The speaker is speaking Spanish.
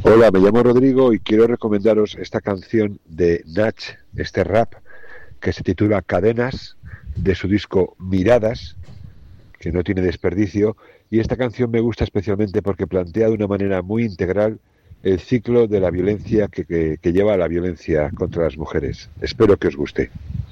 Hola, me llamo Rodrigo y quiero recomendaros esta canción de Nach, este rap que se titula Cadenas, de su disco Miradas, que no tiene desperdicio, y esta canción me gusta especialmente porque plantea de una manera muy integral el ciclo de la violencia que lleva a la violencia contra las mujeres. Espero que os guste.